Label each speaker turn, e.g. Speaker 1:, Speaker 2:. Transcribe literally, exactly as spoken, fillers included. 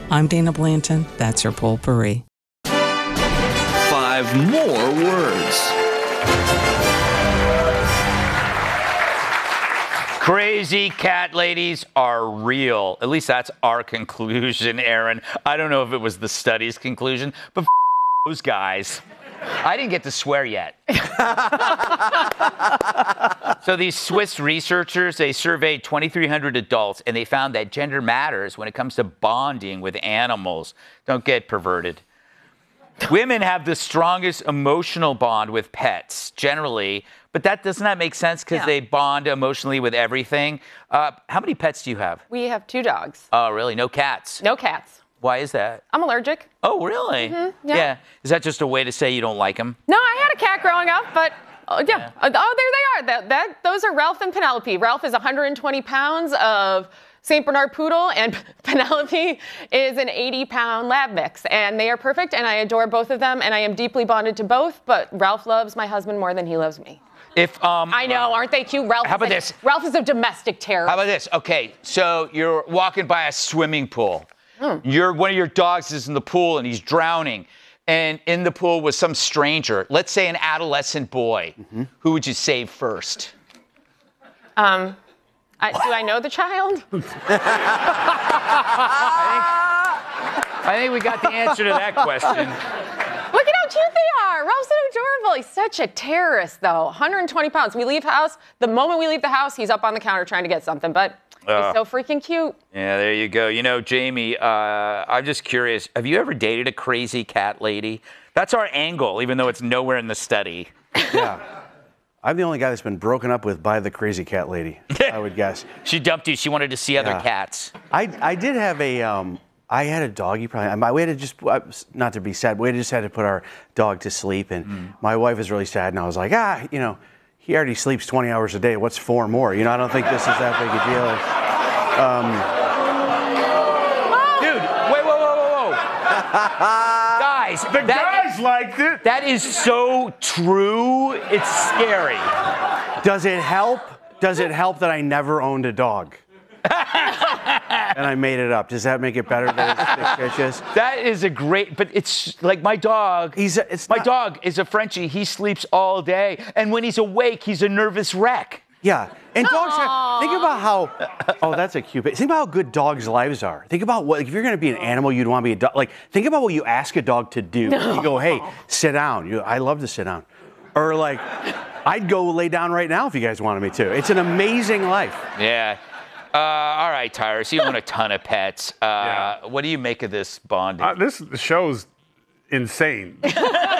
Speaker 1: I'm Dana Blanton. That's your potpourri.
Speaker 2: Five more words.
Speaker 3: Crazy cat ladies are real. At least that's our conclusion, Aaron. I don't know if it was the study's conclusion, but f- those guys. I didn't get to swear yet. So these Swiss researchers, they surveyed twenty-three hundred adults, and they found that gender matters when it comes to bonding with animals. Don't get perverted. Women have the strongest emotional bond with pets, generally, but that doesn't that make sense because
Speaker 4: Yeah.
Speaker 3: they bond emotionally with everything? Uh, how many pets do you have?
Speaker 4: We have two dogs.
Speaker 3: Oh, really? No cats?
Speaker 4: No cats.
Speaker 3: Why is that?
Speaker 4: I'm allergic.
Speaker 3: Oh, really?
Speaker 4: Mm-hmm, yeah.
Speaker 3: Is that just a way to say you don't like them?
Speaker 4: No, I had a cat growing up, but oh, yeah.
Speaker 3: Yeah.
Speaker 4: Oh, there they are. That, that, those are Ralph and Penelope. Ralph is one hundred twenty pounds of Saint Bernard Poodle, and Penelope is an eighty pound lab mix. And they are perfect, and I adore both of them, and I am deeply bonded to both, but Ralph loves my husband more than he loves me.
Speaker 3: If um,
Speaker 4: I know, aren't they cute? Ralph
Speaker 3: How
Speaker 4: is
Speaker 3: about
Speaker 4: a,
Speaker 3: this?
Speaker 4: Ralph is a domestic terror.
Speaker 3: How about this? Okay, so you're walking by a swimming pool. You're one of your dogs is in the pool and he's drowning, and in the pool was some stranger. Let's say an adolescent boy. Mm-hmm. Who would you save first?
Speaker 4: Um, I, do I know the child?
Speaker 3: I think, I think we got the answer to that question.
Speaker 4: Look at how cute they are. Ralph's so adorable. He's such a terrorist, though. one hundred twenty pounds. We leave house. The moment we leave the house, he's up on the counter trying to get something. But
Speaker 3: Uh.
Speaker 4: he's so freaking cute.
Speaker 3: Yeah, there you go. You know, Jamie, uh, I'm just curious. Have you ever dated a crazy cat lady? That's our angle, even though it's nowhere in the study.
Speaker 5: Yeah. I'm the only guy that's been broken up with by the crazy cat lady, I would guess.
Speaker 3: She dumped you. She wanted to see other
Speaker 5: Yeah.
Speaker 3: cats.
Speaker 5: I, I did have a, um, I had a dog, you probably, my, we had to just, uh, not to be sad, we just had to put our dog to sleep, and
Speaker 3: Mm.
Speaker 5: my wife was really sad, and I was like, ah, you know, he already sleeps twenty hours a day, what's four more? You know, I don't think this is that big a deal. Um,
Speaker 3: Dude, wait, whoa, whoa, whoa, whoa. Guys,
Speaker 6: The
Speaker 3: that,
Speaker 6: guys liked it.
Speaker 3: that is so true. It's scary.
Speaker 5: does it help? Does it help that I never owned a dog? And I made it up. Does that make it better that it's fictitious?
Speaker 3: That is a great, but it's like my dog.
Speaker 5: He's a, it's
Speaker 3: my
Speaker 5: not-
Speaker 3: dog is a Frenchie. He sleeps all day, and when he's awake, he's a nervous wreck.
Speaker 5: Yeah, and dogs have, think about how, oh, that's a cute, think about how good dogs' lives are. Think about what, if you're gonna be an animal, you'd wanna be a dog. Like, think about what you ask a dog to do. You go, hey, sit down. You, I love to sit down. Or like, I'd go lay down right now if you guys wanted me to. It's an amazing life.
Speaker 3: Yeah. Uh, all right, Tyrus, you own a ton of pets. Uh,
Speaker 6: Yeah.
Speaker 3: What do you make of this bonding?
Speaker 6: Uh, this show's insane.